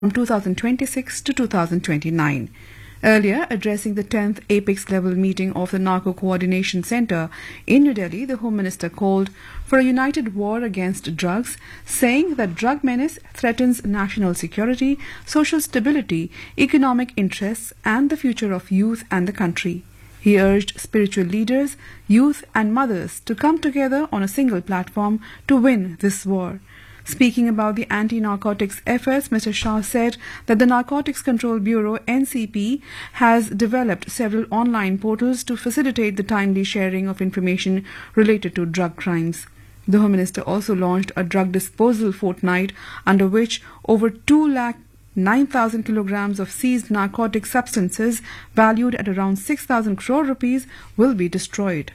from 2026 to 2029. Earlier, addressing the 10th apex-level meeting of the Narco Coordination Center in New Delhi, the Home Minister called for a united war against drugs, saying that drug menace threatens national security, social stability, economic interests, and the future of youth and the country. He urged spiritual leaders, youth, and mothers to come together on a single platform to win this war. Speaking about the anti-narcotics efforts, Mr. Shah said that the Narcotics Control Bureau (NCP) has developed several online portals to facilitate the timely sharing of information related to drug crimes. The Home Minister also launched a drug disposal fortnight, under which over 2,09,000 kilograms of seized narcotic substances valued at around 6,000 crore rupees will be destroyed.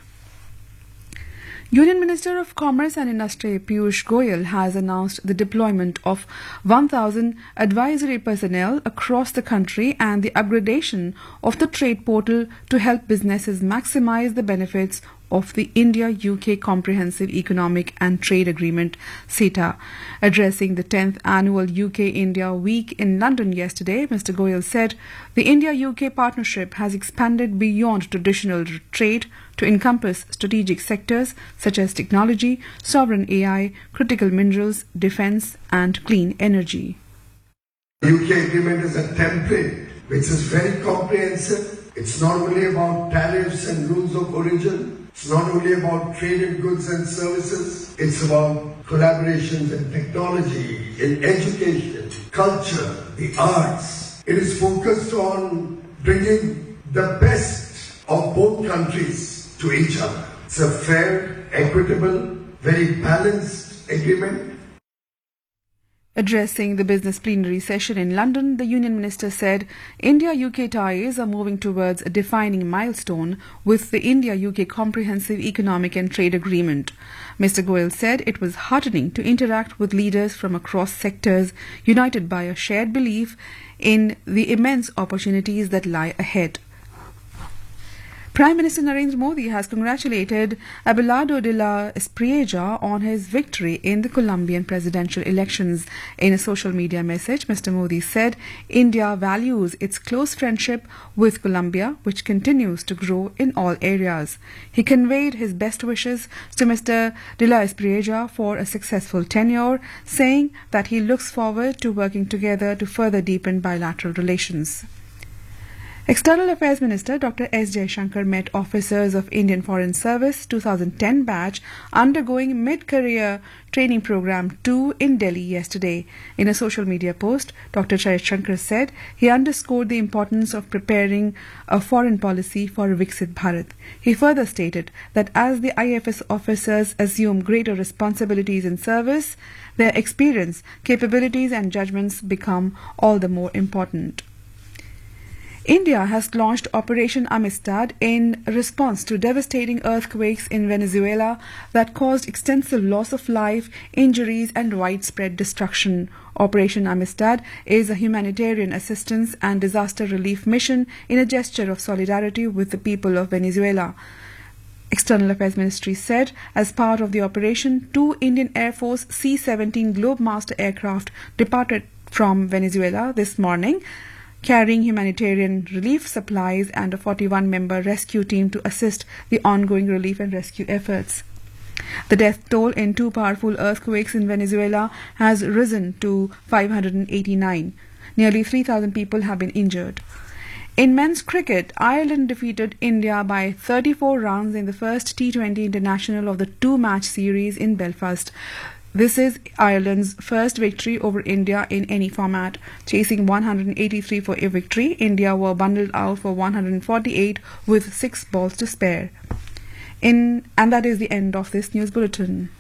Union Minister of Commerce and Industry Piyush Goyal has announced the deployment of 1,000 advisory personnel across the country and the upgradation of the trade portal to help businesses maximize the benefits of the India-UK Comprehensive Economic and Trade Agreement (CETA). Addressing the 10th annual UK-India Week in London yesterday, Mr. Goyal said the India-UK partnership has expanded beyond traditional trade to encompass strategic sectors such as technology, sovereign AI, critical minerals, defence and clean energy. The UK agreement is a template which is very comprehensive. It's not only about tariffs and rules of origin. It's not only about trade in goods and services, it's about collaborations in technology, in education, culture, the arts. It is focused on bringing the best of both countries to each other. It's a fair, equitable, very balanced agreement. Addressing the business plenary session in London, the Union Minister said India-UK ties are moving towards a defining milestone with the India-UK Comprehensive Economic and Trade Agreement. Mr. Goyal said it was heartening to interact with leaders from across sectors, united by a shared belief in the immense opportunities that lie ahead. Prime Minister Narendra Modi has congratulated Abelardo de la Espriella on his victory in the Colombian presidential elections. In a social media message, Mr. Modi said India values its close friendship with Colombia, which continues to grow in all areas. He conveyed his best wishes to Mr. de la Espriella for a successful tenure, saying that he looks forward to working together to further deepen bilateral relations. External Affairs Minister Dr. S. Jaishankar met officers of Indian Foreign Service 2010 batch undergoing mid-career training program 2 in Delhi yesterday. In a social media post, Dr. Jaishankar said he underscored the importance of preparing a foreign policy for Viksit Bharat. He further stated that as the IFS officers assume greater responsibilities in service, their experience, capabilities and judgments become all the more important. India has launched Operation Amistad in response to devastating earthquakes in Venezuela that caused extensive loss of life, injuries and widespread destruction. Operation Amistad is a humanitarian assistance and disaster relief mission in a gesture of solidarity with the people of Venezuela. External Affairs Ministry said as part of the operation, 2 Indian Air Force C-17 Globemaster aircraft departed from Venezuela this morning, carrying humanitarian relief supplies and a 41-member rescue team to assist the ongoing relief and rescue efforts. The death toll in 2 powerful earthquakes in Venezuela has risen to 589. Nearly 3,000 people have been injured. In men's cricket, Ireland defeated India by 34 runs in the first T20 international of the 2-match series in Belfast. This is Ireland's first victory over India in any format. Chasing 183 for a victory, India were bundled out for 148 with 6 balls to spare. And that is the end of this news bulletin.